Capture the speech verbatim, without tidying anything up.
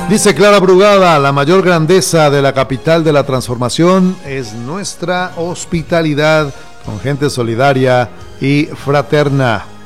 Dice Clara Brugada, la mayor grandeza de la capital de la transformación es nuestra hospitalidad con gente solidaria y fraterna.